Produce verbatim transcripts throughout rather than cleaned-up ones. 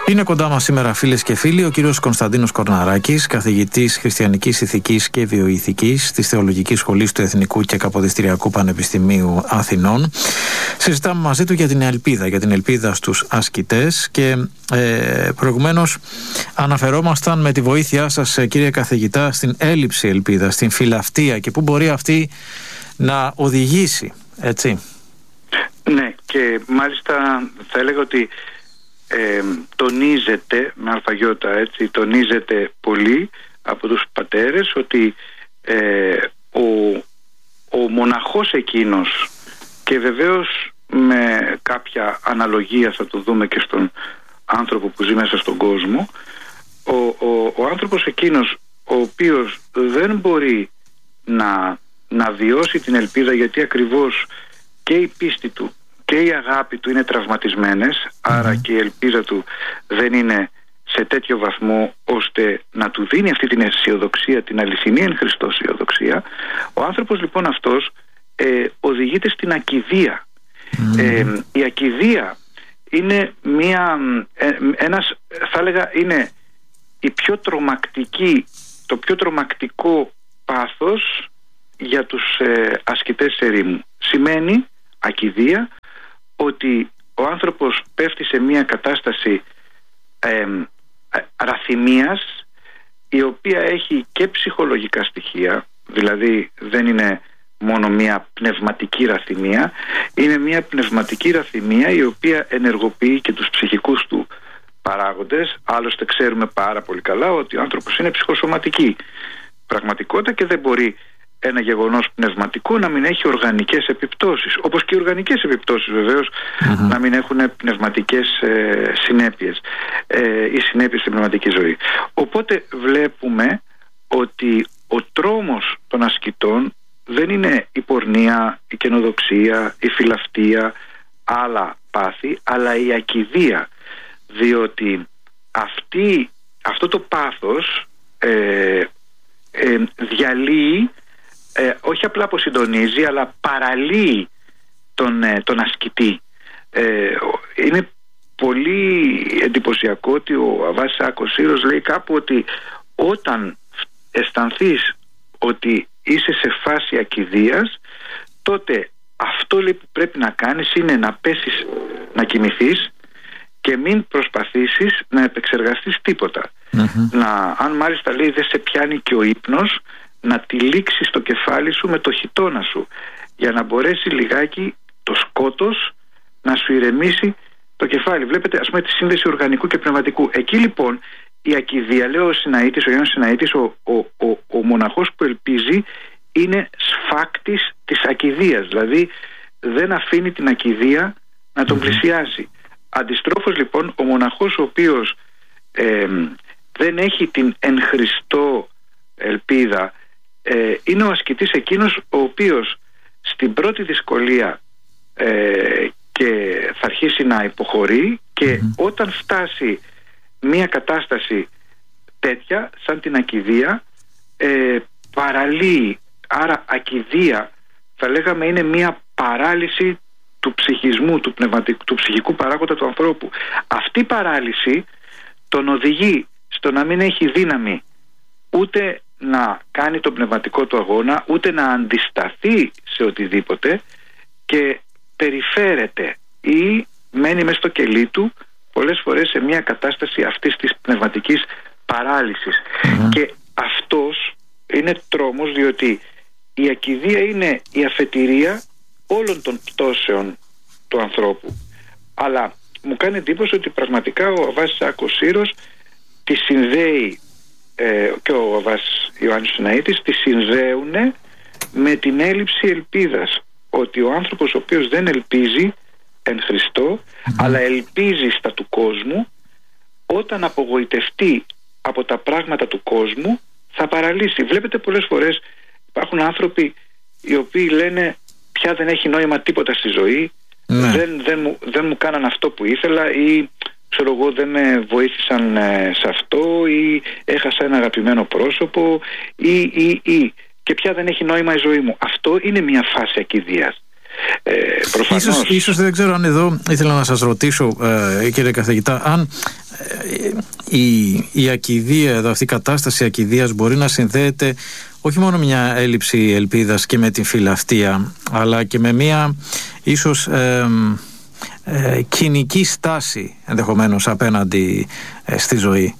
Είναι κοντά μας σήμερα, φίλες και φίλοι, ο κύριος Κωνσταντίνος Κορναράκης, καθηγητής Χριστιανικής Ηθικής και Βιοηθικής της Θεολογικής Σχολής του Εθνικού και Καποδιστριακού Πανεπιστημίου Αθηνών. Συζητάμε μαζί του για την ελπίδα, για την ελπίδα στους ασκητές και ε, προηγουμένως αναφερόμασταν με τη βοήθειά σας, κύριε καθηγητά, στην έλλειψη ελπίδας, στην φιλαυτία και πού μπορεί αυτή να οδηγήσει, έτσι. Ναι, και μάλιστα θα έλεγα ότι Ε, τονίζεται με αλφαγιώτα, έτσι, τονίζεται πολύ από τους πατέρες ότι ε, ο, ο μοναχός εκείνος, και βεβαίως με κάποια αναλογία θα το δούμε και στον άνθρωπο που ζει μέσα στον κόσμο, ο, ο, ο άνθρωπος εκείνος ο οποίος δεν μπορεί να, να βιώσει την ελπίδα, γιατί ακριβώς και η πίστη του και η αγάπη του είναι τραυματισμένες, άρα και η ελπίδα του δεν είναι σε τέτοιο βαθμό ώστε να του δίνει αυτή την αισιοδοξία, την αληθινή εν Χριστώ αισιοδοξία. Ο άνθρωπος λοιπόν αυτός ε, οδηγείται στην ακηδία. Mm. Ε, η ακηδία είναι μια, ε, ένας, θα έλεγα, είναι η πιο τρομακτική, το πιο τρομακτικό πάθος για τους ε, ασκητές ερήμου. Σημαίνει ακηδία ότι ο άνθρωπος πέφτει σε μια κατάσταση ε, ραθυμίας, η οποία έχει και ψυχολογικά στοιχεία, δηλαδή δεν είναι μόνο μια πνευματική ραθυμία, είναι μια πνευματική ραθυμία η οποία ενεργοποιεί και τους ψυχικούς του παράγοντες. Άλλωστε ξέρουμε πάρα πολύ καλά ότι ο άνθρωπος είναι ψυχοσωματική πραγματικότητα και δεν μπορεί ένα γεγονός πνευματικό να μην έχει οργανικές επιπτώσεις, όπως και οι οργανικές επιπτώσεις βεβαίως mm-hmm. να μην έχουν πνευματικές ε, συνέπειες ε, ή συνέπειες στην πνευματική ζωή. Οπότε βλέπουμε ότι ο τρόμος των ασκητών δεν είναι η πορνεία, η καινοδοξία, η φιλαυτία, άλλα πάθη, αλλά η ακηδία, διότι αυτή, αυτό το πάθος ε, ε, διαλύει, Ε, όχι απλά αποσυντονίζει, αλλά παραλύει τον, ε, τον ασκητή. Ε, είναι πολύ εντυπωσιακό ότι ο Αββάς Ισαάκος Σύρος λέει κάπου ότι όταν αισθανθείς ότι είσαι σε φάση ακηδείας, τότε αυτό, λέει, που πρέπει να κάνεις είναι να πέσεις, να κοιμηθείς και μην προσπαθήσεις να επεξεργαστείς τίποτα. Mm-hmm. Να, αν μάλιστα, λέει, δεν σε πιάνει και ο ύπνος, να τυλίξεις το κεφάλι σου με το χιτώνα σου, για να μπορέσει λιγάκι το σκότος να σου ηρεμήσει το κεφάλι. Βλέπετε, ας πούμε, τη σύνδεση οργανικού και πνευματικού. Εκεί λοιπόν η ακηδία, λέει ο Συναήτης, ο Γιάννης Συναήτης, ο, ο, ο, ο μοναχός που ελπίζει είναι σφάκτης της ακηδείας, δηλαδή δεν αφήνει την ακηδία να τον πλησιάσει. Αντιστρόφως λοιπόν ο μοναχός ο οποίος ε, δεν έχει την εν Χριστώ ελπίδα, ε, είναι ο ασκητής εκείνος ο οποίος στην πρώτη δυσκολία ε, και θα αρχίσει να υποχωρεί και mm-hmm. όταν φτάσει μια κατάσταση τέτοια σαν την ακηδία, ε, παραλύει. Άρα ακηδία θα λέγαμε είναι μια παράλυση του ψυχισμού, του, πνευματικού, του ψυχικού παράγοντα του ανθρώπου. Αυτή η παράλυση τον οδηγεί στο να μην έχει δύναμη ούτε να κάνει τον πνευματικό του αγώνα, ούτε να αντισταθεί σε οτιδήποτε και περιφέρεται ή μένει μες στο κελί του πολλές φορές σε μια κατάσταση αυτής της πνευματικής παράλυσης. Mm-hmm. Και αυτός είναι τρόμος, διότι η ακηδία είναι η αφετηρία όλων των πτώσεων του ανθρώπου. Αλλά μου κάνει εντύπωση ότι πραγματικά ο Αββάς Ισαάκος Σύρος τη συνδέει, ε, και ο Αββάς Ιωάννης Συναήτης τη συνδέουν με την έλλειψη ελπίδας, ότι ο άνθρωπος ο οποίος δεν ελπίζει εν Χριστώ mm-hmm. αλλά ελπίζει στα του κόσμου, όταν απογοητευτεί από τα πράγματα του κόσμου θα παραλύσει. Βλέπετε πολλές φορές υπάρχουν άνθρωποι οι οποίοι λένε πια δεν έχει νόημα τίποτα στη ζωή, ναι. δεν, δεν, μου, δεν μου κάναν αυτό που ήθελα, ή ξέρω εγώ δεν με βοήθησαν ε, σε αυτό, ή έχασα ένα αγαπημένο πρόσωπο, ή, ή, ή και πια δεν έχει νόημα η ζωή μου. Αυτό είναι μια φάση ακηδείας. Ε, προφανώς... ίσως, ίσως δεν ξέρω αν εδώ ήθελα να σας ρωτήσω, ε, κύριε καθηγητά, αν η, η ακηδία εδώ, αυτή η κατάσταση ακηδίας μπορεί να συνδέεται όχι μόνο μια έλλειψη ελπίδας και με την φιλαυτία, αλλά και με μια ίσως ε, ε, κοινική στάση ενδεχομένως απέναντι ε, στη ζωή.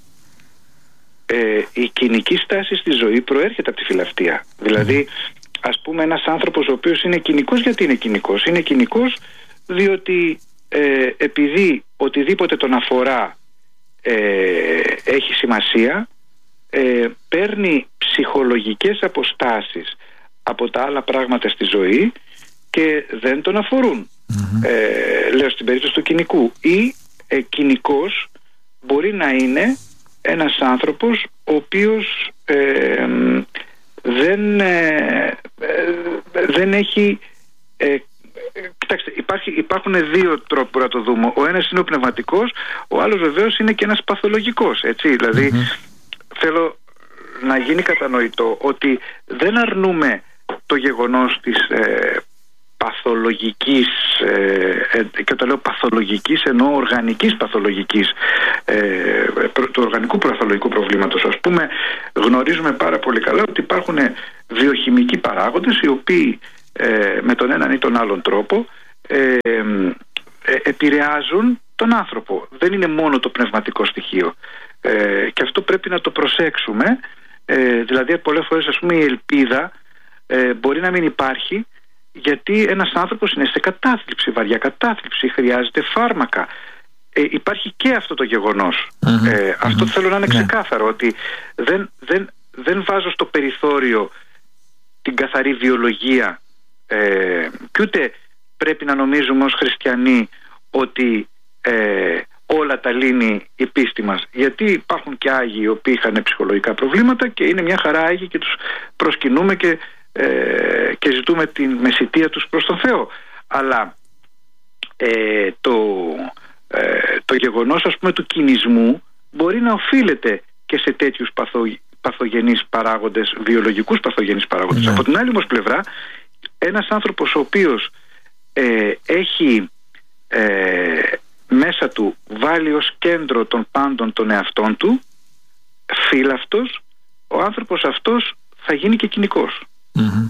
Ε, η κοινική στάση στη ζωή προέρχεται από τη φιλαυτία. Δηλαδή, ας πούμε, ένας άνθρωπος ο οποίος είναι κοινικός, γιατί είναι κοινικός? Είναι κοινικός διότι ε, επειδή οτιδήποτε τον αφορά ε, έχει σημασία, ε, παίρνει ψυχολογικές αποστάσεις από τα άλλα πράγματα στη ζωή και δεν τον αφορούν. Mm-hmm. Ε, λέω στην περίπτωση του κοινικού. Ή ε, κοινικός μπορεί να είναι ένας άνθρωπος ο οποίος ε, δεν, ε, δεν έχει ε, κοιτάξτε, υπάρχει, υπάρχουν δύο τρόποι να το δούμε. Ο ένας είναι ο πνευματικός, ο άλλος βεβαίως είναι και ένας παθολογικός, έτσι. Δηλαδή mm-hmm. θέλω να γίνει κατανοητό ότι δεν αρνούμε το γεγονός της ε, παθολογικής, ε, και το λέω παθολογικής εννοώ οργανικής παθολογικής, ε, του οργανικού παθολογικού προβλήματος. Ας πούμε, γνωρίζουμε πάρα πολύ καλά ότι υπάρχουν βιοχημικοί παράγοντες οι οποίοι ε, με τον έναν ή τον άλλον τρόπο ε, ε, επηρεάζουν τον άνθρωπο. Δεν είναι μόνο το πνευματικό στοιχείο, ε, και αυτό πρέπει να το προσέξουμε. Ε, δηλαδή πολλές φορές, ας πούμε, η ελπίδα ε, μπορεί να μην υπάρχει γιατί ένας άνθρωπος είναι σε κατάθλιψη, βαριά κατάθλιψη, χρειάζεται φάρμακα. Ε, υπάρχει και αυτό το γεγονός. Mm-hmm. Ε, mm-hmm. Αυτό θέλω να είναι ξεκάθαρο, ότι δεν, δεν, δεν βάζω στο περιθώριο την καθαρή βιολογία, ε, και ούτε πρέπει να νομίζουμε ως χριστιανοί ότι ε, όλα τα λύνει η πίστη μας, γιατί υπάρχουν και Άγιοι οι οποίοι είχαν ψυχολογικά προβλήματα και είναι μια χαρά Άγιοι και τους προσκυνούμε και, ε, και ζητούμε την μεσιτεία τους προς τον Θεό. Αλλά ε, το, ε, το γεγονός, ας πούμε, του κινησμού μπορεί να οφείλεται και σε τέτοιους παθο, παθογενείς παράγοντες, βιολογικούς παθογενείς παράγοντες. Yeah. Από την άλλη όμως πλευρά, ένας άνθρωπος ο οποίος ε, έχει ε, μέσα του βάλει ως κέντρο των πάντων τον εαυτόν του, φύλαυτος, ο άνθρωπος αυτός θα γίνει και κοινικός. Mm-hmm.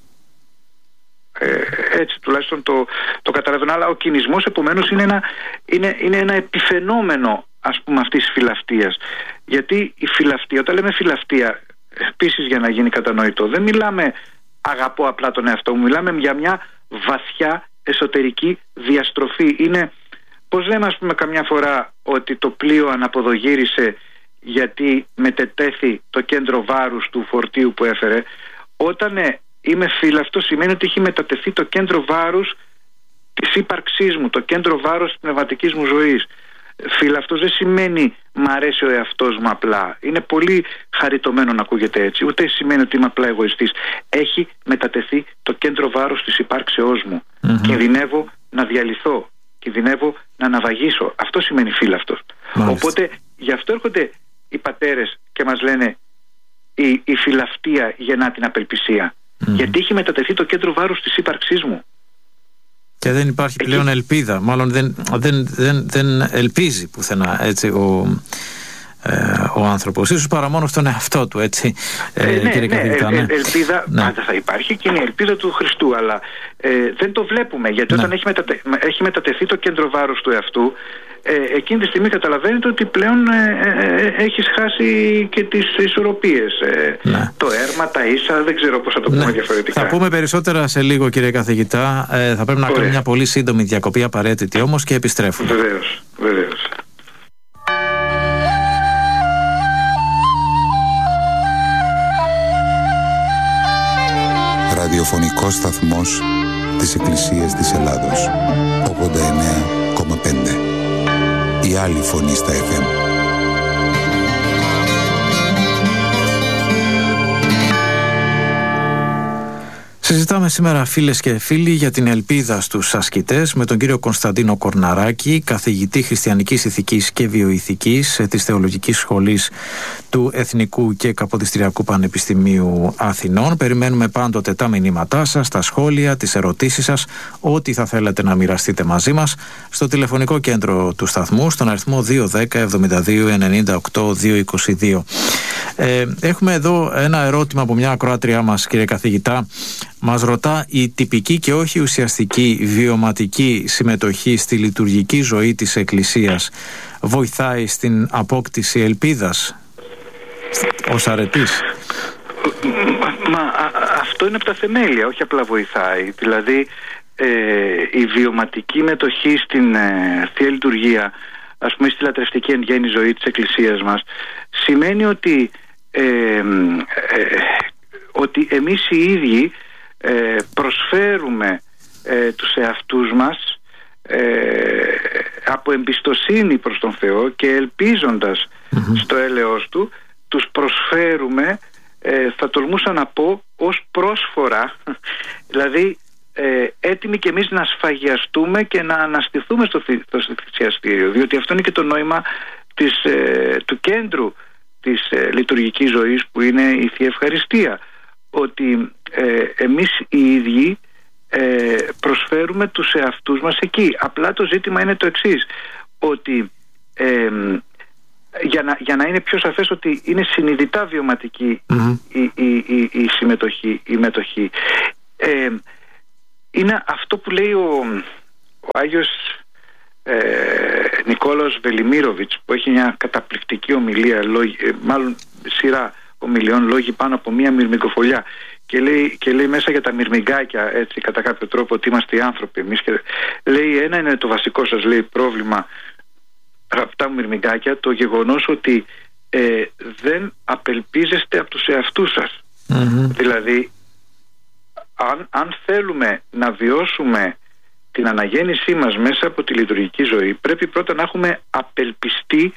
Ε, έτσι τουλάχιστον το, το καταλαβαίνω. Αλλά ο κινησμός επομένως είναι ένα, είναι, είναι ένα επιφαινόμενο, ας πούμε, αυτής της φιλαυτίας. Γιατί η φιλαυτία, όταν λέμε φιλαυτία, επίσης για να γίνει κατανοητό, δεν μιλάμε αγαπώ απλά τον εαυτό μου, μιλάμε για μια βαθιά εσωτερική διαστροφή. Είναι, πώς λέμε, ας πούμε, καμιά φορά ότι το πλοίο αναποδογύρισε γιατί μετετέθη το κέντρο βάρους του φορτίου που έφερε. Όταν ε, είμαι φύλαυτος, σημαίνει ότι έχει μετατεθεί το κέντρο βάρους της ύπαρξής μου, το κέντρο βάρους της πνευματικής μου ζωής. Φύλαυτος δεν σημαίνει μ' αρέσει ο εαυτός μου απλά. Είναι πολύ χαριτωμένο να ακούγεται έτσι. Ούτε σημαίνει ότι είμαι απλά εγωιστής. Έχει μετατεθεί το κέντρο βάρους της υπάρξεώς μου. Mm-hmm. Κινδυνεύω να διαλυθώ. Κινδυνεύω να αναβαγίσω. Αυτό σημαίνει φύλαυτος. Μάλιστα. Οπότε γι' αυτό έρχονται οι πατέρες και μας λένε η, η φιλαυτία γεννά την απελπισία. Mm-hmm. Γιατί έχει μετατεθεί το κέντρο βάρους της ύπαρξής μου. Και δεν υπάρχει Εκεί... πλέον ελπίδα. Μάλλον δεν, δεν, δεν, δεν ελπίζει πουθενά, έτσι, ο, ε, ο άνθρωπος. Ίσως παρά μόνο στον εαυτό του, έτσι, ε, ε, ναι, κύριε ναι, καθηγητά. Ναι, ε, ελπίδα ναι. πάντα θα υπάρχει και είναι η ελπίδα του Χριστού. Αλλά ε, δεν το βλέπουμε, γιατί ναι. όταν έχει, μετατε, έχει μετατεθεί το κέντρο βάρους του εαυτού, ε, εκείνη τη στιγμή καταλαβαίνετε ότι πλέον ε, ε, ε, έχεις χάσει και τις ισορροπίες. Ε, ναι. Το έρμα, τα ίσα, δεν ξέρω πώς θα το πούμε ναι. διαφορετικά. Θα πούμε περισσότερα σε λίγο, κύριε καθηγητά. Ε, θα πρέπει να κάνουμε μια πολύ σύντομη διακοπή, απαραίτητη όμως, και επιστρέφουμε. Βεβαίως, βεβαίως. Ραδιοφωνικός σταθμός της Εκκλησίας της Ελλάδος. ογδόντα εννέα κόμμα πέντε. Η άλλη φωνή στα εφ εμ. Συζητάμε σήμερα, φίλες και φίλοι, για την ελπίδα στους ασκητές με τον κύριο Κωνσταντίνο Κορναράκη, καθηγητή χριστιανικής ηθικής και βιοηθικής της Θεολογικής Σχολής του Εθνικού και Καποδιστριακού Πανεπιστημίου Αθηνών. Περιμένουμε πάντοτε τα μηνύματά σας, τα σχόλια, τις ερωτήσεις σας, ό,τι θα θέλετε να μοιραστείτε μαζί μας στο τηλεφωνικό κέντρο του σταθμού, στον αριθμό δύο ένα μηδέν εβδομήντα δύο ενενήντα οκτώ διακόσια είκοσι δύο. Ε, έχουμε εδώ ένα ερώτημα από μια ακροάτριά μας, κύριε καθηγητά. Μας ρωτά, η τυπική και όχι ουσιαστική βιωματική συμμετοχή στη λειτουργική ζωή της Εκκλησίας βοηθάει στην απόκτηση ελπίδας ως αρετής? Μα, μα α, αυτό είναι από τα θεμέλια, όχι απλά βοηθάει. Δηλαδή ε, η βιωματική μετοχή στην ε, Θεία Λειτουργία, ας πούμε στη λατρευτική εν γέννη ζωή της Εκκλησίας μας, σημαίνει ότι ε, ε, ότι εμείς οι ίδιοι ε, προσφέρουμε ε, τους εαυτούς μας ε, από εμπιστοσύνη προς τον Θεό και ελπίζοντας mm-hmm. στο έλεος Του, τους προσφέρουμε, ε, θα τολμούσα να πω, ως πρόσφορα, δηλαδή ε, έτοιμοι και εμείς να σφαγιαστούμε και να αναστηθούμε στο, στο θυσιαστήριο, διότι αυτό είναι και το νόημα της, ε, του κέντρου της ε, λειτουργικής ζωής, που είναι η Θεία Ευχαριστία, ότι ε, εμείς οι ίδιοι ε, προσφέρουμε τους εαυτούς μας εκεί. Απλά το ζήτημα είναι το εξής, ότι ε, για, να, για να είναι πιο σαφές ότι είναι συνειδητά βιωματική mm-hmm. η, η, η, η συμμετοχή, η μετοχή. Ε, είναι αυτό που λέει ο, ο Άγιος ε, Νικόλαος Βελιμίροβιτς, που έχει μια καταπληκτική ομιλία, λόγι, ε, μάλλον σειρά ομιλιών, λόγοι πάνω από μία μυρμικοφολιά, και λέει, και λέει μέσα για τα μυρμηγκάκια, έτσι κατά κάποιο τρόπο, ότι είμαστε οι άνθρωποι εμείς, και λέει, ένα είναι το βασικό σας, λέει, πρόβλημα, αγαπητά μου μυρμηγκάκια, το γεγονός ότι ε, δεν απελπίζεστε από τους εαυτούς σας. Mm-hmm. Δηλαδή αν, αν θέλουμε να βιώσουμε την αναγέννησή μας μέσα από τη λειτουργική ζωή, πρέπει πρώτα να έχουμε απελπιστεί,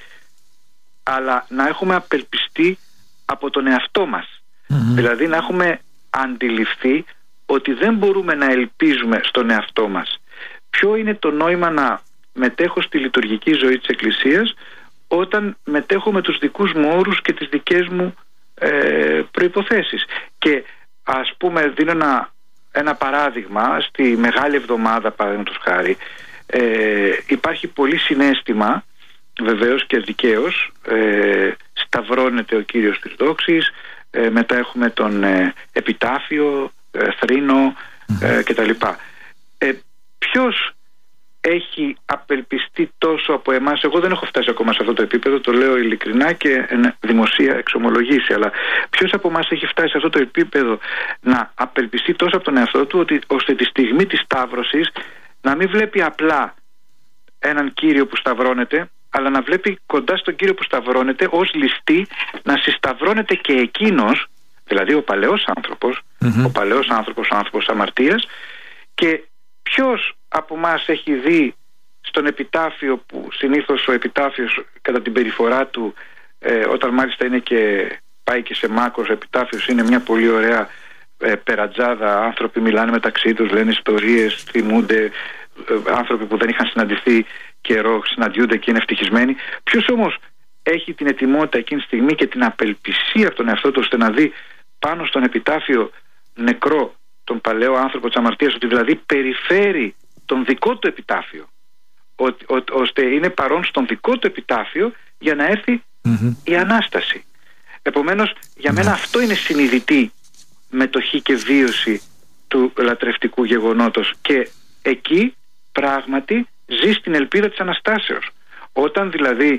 αλλά να έχουμε απελπιστεί από τον εαυτό μας. Mm-hmm. Δηλαδή να έχουμε αντιληφθεί ότι δεν μπορούμε να ελπίζουμε στον εαυτό μας. Ποιο είναι το νόημα να μετέχω στη λειτουργική ζωή της Εκκλησίας όταν μετέχω με τους δικούς μου όρους και τις δικές μου ε, προϋποθέσεις? Και ας πούμε, δίνω ένα, ένα παράδειγμα. Στη Μεγάλη Εβδομάδα, παραδείγματος χάρη, ε, υπάρχει πολύ συναίσθημα, βεβαίως και δικαίως, ε, σταυρώνεται ο Κύριος της Δόξης, ε, μετά έχουμε τον ε, επιτάφιο, ε, θρήνο ε, κτλ. Ε, ποιος έχει απελπιστεί τόσο από εμάς? Εγώ δεν έχω φτάσει ακόμα σε αυτό το επίπεδο, το λέω ειλικρινά και ε, δημοσία εξομολογήσει, αλλά ποιος από εμάς έχει φτάσει σε αυτό το επίπεδο να απελπιστεί τόσο από τον εαυτό του, ότι ώστε τη στιγμή της σταύρωσης να μην βλέπει απλά έναν Κύριο που σταυρώνεται, αλλά να βλέπει κοντά στον Κύριο που σταυρώνεται ως ληστή να συσταυρώνεται και εκείνος, δηλαδή ο παλαιός άνθρωπος, mm-hmm. ο παλαιός άνθρωπος, ο άνθρωπος αμαρτίας. Και ποιος από εμάς έχει δει στον επιτάφιο, που συνήθως ο επιτάφιος κατά την περιφορά του, ε, όταν μάλιστα είναι και πάει και σε μάκος, ο επιτάφιος είναι μια πολύ ωραία ε, περατζάδα, άνθρωποι μιλάνε μεταξύ τους, λένε ιστορίες, θυμούνται, ε, άνθρωποι που δεν είχαν συναντηθεί καιρό συναντιούνται και είναι ευτυχισμένοι. Ποιος όμως έχει την ετοιμότητα εκείνη τη στιγμή και την απελπισία από τον εαυτό του, ώστε να δει πάνω στον επιτάφιο νεκρό τον παλαιό άνθρωπο της αμαρτίας, ότι δηλαδή περιφέρει τον δικό του επιτάφιο, ο, ο, ώστε είναι παρόν στον δικό του επιτάφιο για να έρθει mm-hmm. η Ανάσταση. Επομένως, για μένα αυτό είναι συνειδητή μετοχή και βίωση του λατρευτικού γεγονότος, και εκεί πράγματι ζεις την ελπίδα της Αναστάσεως. Όταν δηλαδή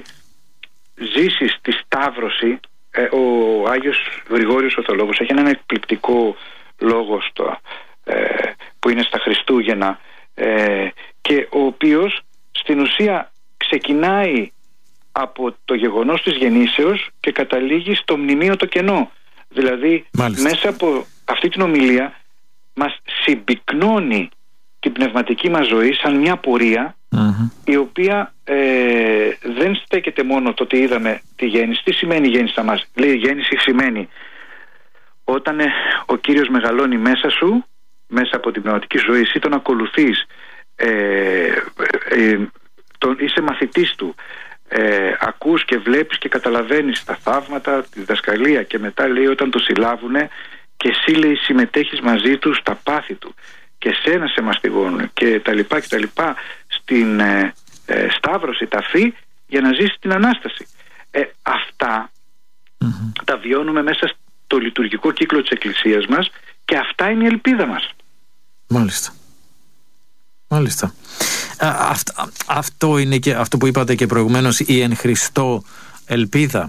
ζήσεις τη Σταύρωση, ε, ο Άγιος Γρηγόριος ο Θεολόγος έχει έναν εκπληκτικό λόγο στο, ε, που είναι στα Χριστούγεννα, ε, και ο οποίος στην ουσία ξεκινάει από το γεγονός της γεννήσεως και καταλήγει στο μνημείο το κενό. Δηλαδή Μάλιστα. μέσα από αυτή την ομιλία μας συμπυκνώνει την πνευματική μας ζωή σαν μια πορεία mm-hmm. η οποία ε, δεν στέκεται μόνο το ότι είδαμε τη γέννηση. Τι σημαίνει η γέννηση για μας? Λέει, η γέννηση σημαίνει όταν ε, ο Κύριος μεγαλώνει μέσα σου μέσα από την πνευματική ζωή, εσύ τον ακολουθείς, ε, ε, τον, είσαι μαθητής του, ε, ακούς και βλέπεις και καταλαβαίνεις τα θαύματα, τη διδασκαλία, και μετά λέει όταν το συλλάβουνε και εσύ, λέει, συμμετέχεις μαζί του στα πάθη του και σένα σε μαστιγώνουν και τα λοιπά και τα λοιπά, στην ε, ε, σταύρωση, ταφή, για να ζήσεις την Ανάσταση. Ε, αυτά mm-hmm. τα βιώνουμε μέσα στο λειτουργικό κύκλο της Εκκλησίας μας, και αυτά είναι η ελπίδα μας. Μάλιστα. Μάλιστα. Α, αυ, αυτό είναι και αυτό που είπατε και προηγουμένως, η εν Χριστώ ελπίδα.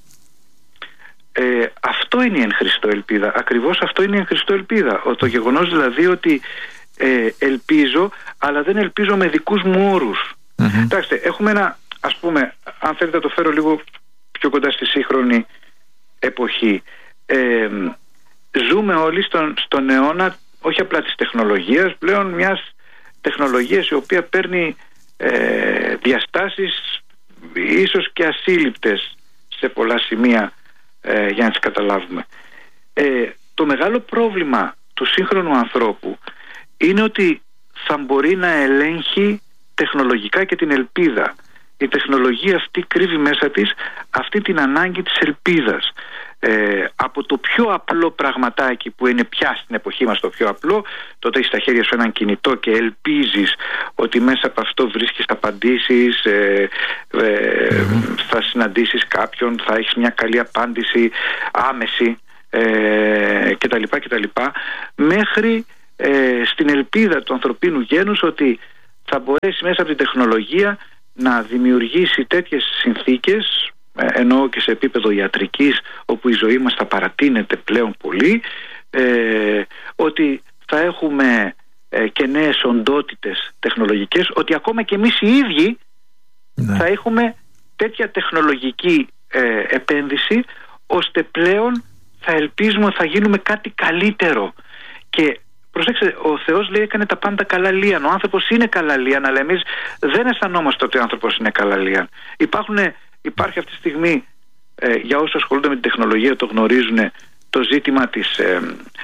Ε, αυτό είναι η εν Χριστώ ελπίδα. Ακριβώς αυτό είναι η εν Χριστώ ελπίδα. Ο, το γεγονός δηλαδή ότι ε, ελπίζω, αλλά δεν ελπίζω με δικούς μου όρους. Mm-hmm. Κοιτάξτε, έχουμε ένα, ας πούμε, αν θέλετε να το φέρω λίγο πιο κοντά στη σύγχρονη εποχή. Ε, ζούμε όλοι στον, στον αιώνα όχι απλά της τεχνολογίας, πλέον μιας τεχνολογίας η οποία παίρνει ε, διαστάσεις ίσως και ασύλληπτες σε πολλά σημεία, ε, για να τις καταλάβουμε. Ε, το μεγάλο πρόβλημα του σύγχρονου ανθρώπου είναι ότι θα μπορεί να ελέγχει τεχνολογικά και την ελπίδα. Η τεχνολογία αυτή κρύβει μέσα της αυτή την ανάγκη της ελπίδας. Ε, από το πιο απλό πραγματάκι που είναι πια στην εποχή μας το πιο απλό, τότε έχεις στα χέρια σου έναν κινητό και ελπίζεις ότι μέσα από αυτό βρίσκεις απαντήσεις, ε, ε, mm-hmm. θα συναντήσεις κάποιον, θα έχεις μια καλή απάντηση άμεση, ε, κτλ, κτλ, μέχρι ε, στην ελπίδα του ανθρωπίνου γένους ότι θα μπορέσει μέσα από την τεχνολογία να δημιουργήσει τέτοιες συνθήκες, εννοώ και σε επίπεδο ιατρικής, όπου η ζωή μας θα παρατείνεται πλέον πολύ, ε, ότι θα έχουμε ε, και νέες οντότητες τεχνολογικές, ότι ακόμα και εμείς οι ίδιοι ναι. θα έχουμε τέτοια τεχνολογική ε, επένδυση, ώστε πλέον θα ελπίζουμε ότι θα γίνουμε κάτι καλύτερο. Και προσέξτε, ο Θεός λέει έκανε τα πάντα καλά λίαν. Ο άνθρωπος είναι καλά λίαν, αλλά εμείς δεν αισθανόμαστε ότι ο άνθρωπος είναι καλά λίαν. Υπάρχουν, υπάρχει αυτή τη στιγμή, ε, για όσους ασχολούνται με την τεχνολογία το γνωρίζουν, το ζήτημα της, ε,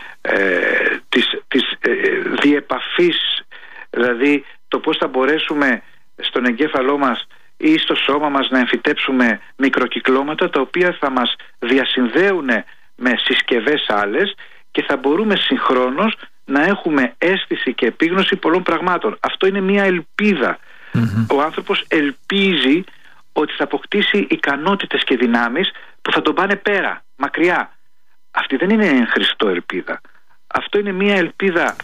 ε, της, της ε, διεπαφής, δηλαδή το πώς θα μπορέσουμε στον εγκέφαλό μας ή στο σώμα μας να εμφυτέψουμε μικροκυκλώματα τα οποία θα μας διασυνδέουν με συσκευές άλλες και θα μπορούμε συγχρόνως να έχουμε αίσθηση και επίγνωση πολλών πραγμάτων. Αυτό είναι μια ελπίδα. Mm-hmm. Ο άνθρωπος ελπίζει ότι θα αποκτήσει ικανότητες και δυνάμεις που θα τον πάνε πέρα, μακριά. Αυτή δεν είναι εν Χριστώ ελπίδα. Αυτό είναι μια ελπίδα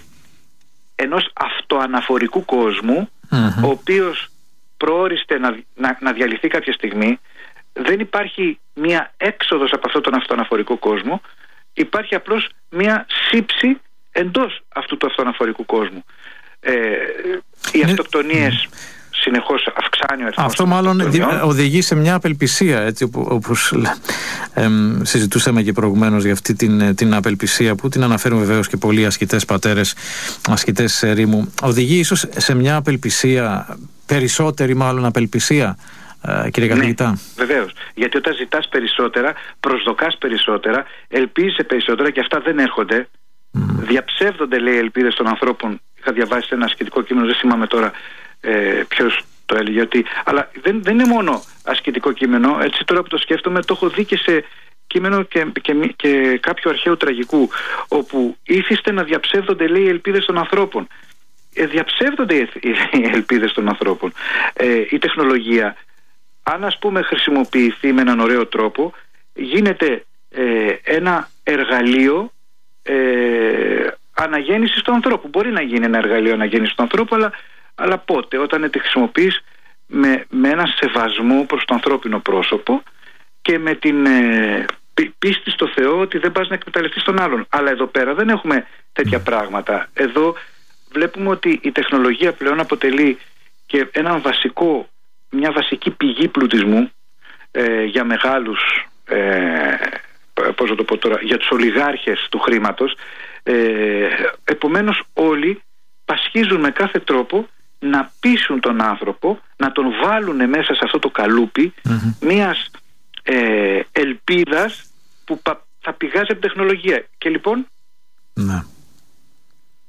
ενός αυτοαναφορικού κόσμου, mm-hmm. ο οποίος προόριστε να, να, να διαλυθεί κάποια στιγμή. Δεν υπάρχει μια έξοδος από αυτόν τον αυτοαναφορικό κόσμο. Υπάρχει απλώς μια σύψη εντός αυτού του αυτοαναφορικού κόσμου. Ε, οι αυτοκτονίες συνεχώς αυξάνει ο αριθμός. Αυτό μάλλον οδηγεί σε μια απελπισία, έτσι, όπως ε, συζητούσαμε και προηγουμένως για αυτή την, την απελπισία που την αναφέρουν βεβαίως και πολλοί ασκητές πατέρες, ασκητές ερήμου. Οδηγεί ίσως σε μια απελπισία, περισσότερη μάλλον απελπισία, ε, κύριε καθηγητά. Ναι, βεβαίως. Γιατί όταν ζητάς περισσότερα, προσδοκάς περισσότερα, ελπίζεις περισσότερα και αυτά δεν έρχονται. Mm. Διαψεύδονται, λέει, οι ελπίδες των ανθρώπων. Είχα διαβάσει ένα ασκητικό κείμενο, δεν θυμάμαι τώρα ε, ποιος το έλεγε, ότι, αλλά δεν, δεν είναι μόνο ασκητικό κείμενο, έτσι τώρα που το σκέφτομαι το έχω δει και σε κείμενο και, και, και κάποιο αρχαίου τραγικού, όπου ήθιστε να διαψεύδονται, λέει, οι ελπίδες των ανθρώπων. Ε, διαψεύδονται οι, οι ελπίδες των ανθρώπων. Ε, η τεχνολογία, αν ας πούμε χρησιμοποιηθεί με έναν ωραίο τρόπο, γίνεται ε, ένα εργαλείο ε, αναγέννησης του ανθρώπου. Μπορεί να γίνει ένα εργαλείο αναγέννησης του ανθρώπου, αλλά, αλλά πότε? Όταν τη χρησιμοποιείς με, με ένα σεβασμό προς το ανθρώπινο πρόσωπο και με την ε, πίστη στο Θεό ότι δεν πας να εκμεταλλευτείς τον άλλον. Αλλά εδώ πέρα δεν έχουμε τέτοια πράγματα. Εδώ βλέπουμε ότι η τεχνολογία πλέον αποτελεί και ένα βασικό, μια βασική πηγή πλουτισμού ε, για μεγάλους ε, πώς να το πω τώρα, για τους ολιγάρχες του χρήματος. Ε, επομένως όλοι πασχίζουν με κάθε τρόπο να πείσουν τον άνθρωπο, να τον βάλουν μέσα σε αυτό το καλούπι mm-hmm. μιας ε, ελπίδας που πα, θα πηγάζει από τεχνολογία. Και λοιπόν ναι.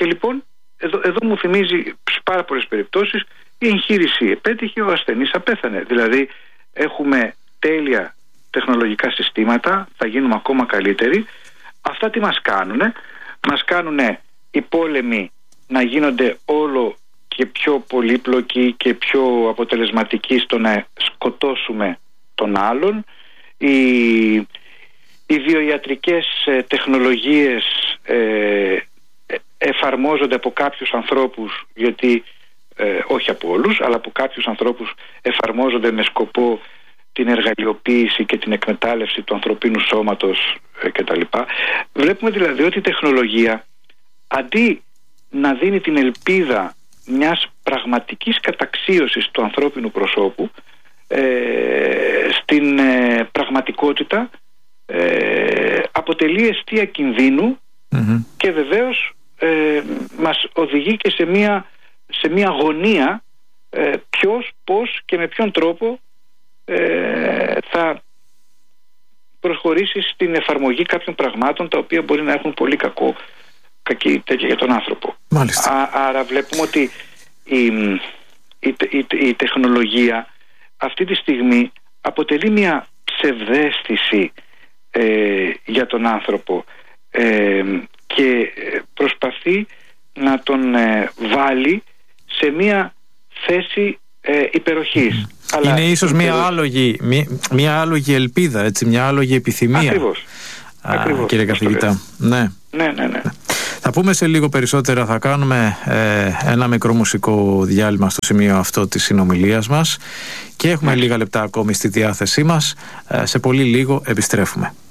Και λοιπόν εδώ, εδώ μου θυμίζει σε πάρα πολλές περιπτώσεις η εγχείρηση επέτυχε, ο ασθενής απέθανε. Δηλαδή έχουμε τέλεια τεχνολογικά συστήματα, θα γίνουμε ακόμα καλύτεροι. Αυτά τι μας κάνουνε? Μας κάνουνε οι πόλεμοι να γίνονται όλο και πιο πολύπλοκοι και πιο αποτελεσματικοί στο να σκοτώσουμε τον άλλον. Οι, οι βιοιατρικές τεχνολογίες ε, εφαρμόζονται από κάποιους ανθρώπους, γιατί ε, όχι από όλους, αλλά από κάποιους ανθρώπους εφαρμόζονται με σκοπό την εργαλειοποίηση και την εκμετάλλευση του ανθρωπίνου σώματος ε, κτλ. Βλέπουμε δηλαδή ότι η τεχνολογία, αντί να δίνει την ελπίδα μιας πραγματικής καταξίωσης του ανθρώπινου προσώπου, ε, στην ε, πραγματικότητα ε, αποτελεί αιστεία κινδύνου mm-hmm. και βεβαίως ε, μας οδηγεί και σε μια, σε μια αγωνία ε, ποιος, πώς και με ποιον τρόπο ε, θα προσχωρήσει στην εφαρμογή κάποιων πραγμάτων τα οποία μπορεί να έχουν πολύ κακό κακή τέτοια για τον άνθρωπο. Μάλιστα. Α, άρα βλέπουμε ότι η, η, η, η τεχνολογία αυτή τη στιγμή αποτελεί μια ψευδαίσθηση ε, για τον άνθρωπο ε, και προσπαθεί να τον ε, βάλει σε μια θέση ε, υπεροχής. Mm. Αλλά είναι ίσως υπεροχή... μια άλογη, μια, μια άλογη ελπίδα, έτσι, μια άλογη επιθυμία. Ακριβώς. Α, Ακριβώς, κύριε καθηγητά. Ναι. Ναι, ναι, ναι. Θα πούμε σε λίγο περισσότερα, θα κάνουμε ε, ένα μικρό μουσικό διάλειμμα στο σημείο αυτό της συνομιλίας μας και έχουμε λίγα λεπτά ακόμη στη διάθεσή μας. Ε, σε πολύ λίγο επιστρέφουμε.